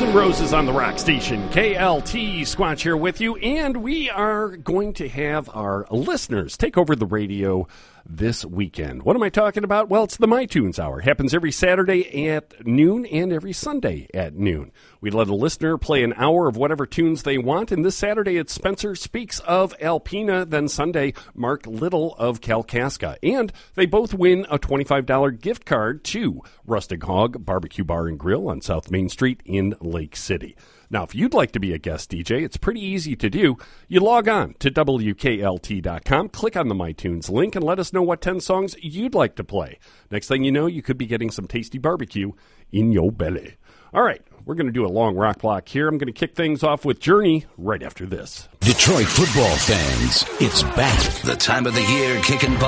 and Roses on the Rock Station. KLT Squatch here with you, and we are going to have our listeners take over the radio this weekend. What am I talking about? Well, it's the MyTunes Hour. Happens every Saturday at noon and every Sunday at noon. We let a listener play an hour of whatever tunes they want, and this Saturday it's Spencer Speaks of Alpena, then Sunday, Mark Little of Kalkaska. And they both win a $25 gift card to Rustic Hog Barbecue Bar and Grill on South Main Street in Lake City. Now, if you'd like to be a guest DJ, it's pretty easy to do. You log on to WKLT.com, click on the MyTunes link, and let us know what 10 songs you'd like to play. Next thing you know, you could be getting some tasty barbecue in your belly. All right, we're going to do a long rock block here. I'm going to kick things off with Journey right after this. Detroit football fans, it's back. The time of the year kicking